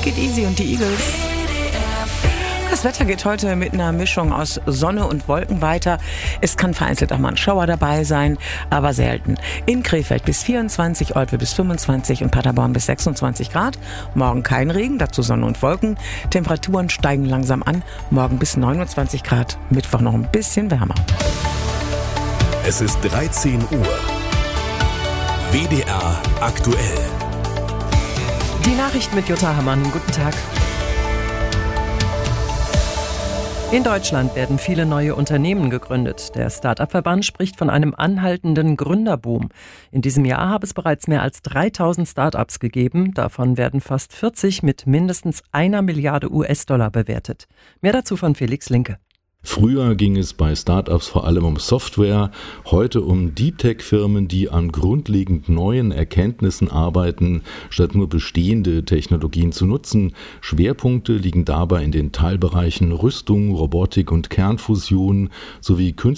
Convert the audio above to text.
Take It Easy und die Eagles. Das Wetter geht heute mit einer Mischung aus Sonne und Wolken weiter. Es kann vereinzelt auch mal ein Schauer dabei sein, aber selten. In Krefeld bis 24, Olpe bis 25 und Paderborn bis 26 Grad. Morgen kein Regen, dazu Sonne und Wolken. Temperaturen steigen langsam an. Morgen bis 29 Grad, Mittwoch noch ein bisschen wärmer. Es ist 13 Uhr. WDR aktuell. Die Nachrichten mit Jutta Hammann. Guten Tag. In Deutschland werden viele neue Unternehmen gegründet. Der Start-up-Verband spricht von einem anhaltenden Gründerboom. In diesem Jahr habe es bereits mehr als 3000 Start-ups gegeben. Davon werden fast 40 mit mindestens 1 Milliarde US-Dollar bewertet. Mehr dazu von Felix Linke. Früher ging es bei Startups vor allem um Software, heute um Deep Tech-Firmen, die an grundlegend neuen Erkenntnissen arbeiten, statt nur bestehende Technologien zu nutzen. Schwerpunkte liegen dabei in den Teilbereichen Rüstung, Robotik und Kernfusion sowie